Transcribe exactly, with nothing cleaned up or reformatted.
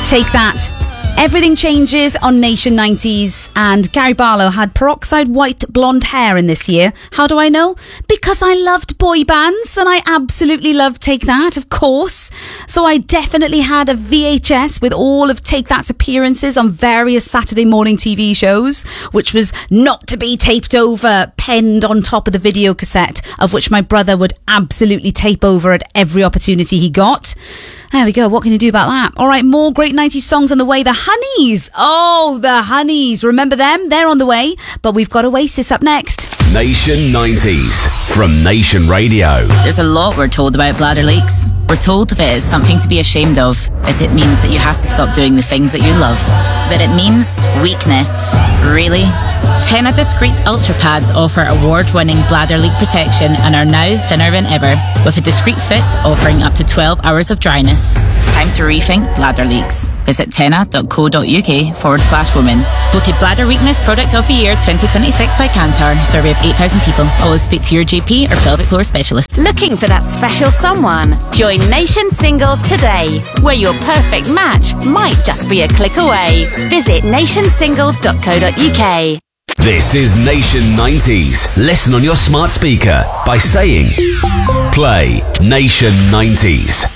Take That. Everything changes on Nation nineties, and Gary Barlow had peroxide white blonde hair in this year. How do I know? Because I loved boy bands, and I absolutely loved Take That, of course. So I definitely had a V H S with all of Take That's appearances on various Saturday morning T V shows, which was not to be taped over, penned on top of the video cassette, of which my brother would absolutely tape over at every opportunity he got. There we go. What can you do about that? All right, more great nineties songs on the way. The Honeys. Oh, the Honeys. Remember them? They're on the way. But we've got Oasis up next. Nation nineties from Nation Radio. There's a lot we're told about bladder leaks. We're told if it is something to be ashamed of, that it means that you have to stop doing the things that you love. But it means weakness. Really? Tena Discreet Ultra Pads offer award-winning bladder leak protection and are now thinner than ever, with a discreet fit offering up to twelve hours of dryness. It's time to rethink bladder leaks. Visit tena.co.uk forward slash women. Voted Bladder Weakness Product of the Year twenty twenty-six by Kantar. Survey of eight thousand people. Always speak to your G P or pelvic floor specialist. Looking for that special someone? Join Nation Singles today, where your perfect match might just be a click away. Visit nation singles dot co dot uk. This is Nation nineties. Listen on your smart speaker by saying, play Nation nineties.